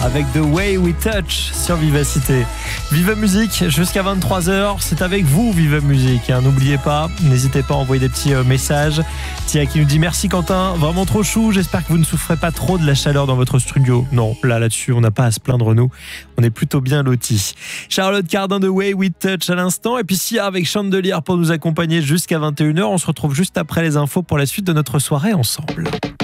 avec The Way We Touch sur Vivacité. Vive Musique jusqu'à 23h, c'est avec vous Vive Musique. N'oubliez pas, n'hésitez pas à envoyer des petits messages. Tia qui nous dit merci Quentin, vraiment trop chou, j'espère que vous ne souffrez pas trop de la chaleur dans votre studio. Non, là-dessus, on n'a pas à se plaindre nous, on est plutôt bien lotis. Charlotte Cardin de Way We Touch à l'instant, et puis Sia avec Chandelier pour nous accompagner jusqu'à 21h. On se retrouve juste après les infos pour la suite de notre soirée ensemble.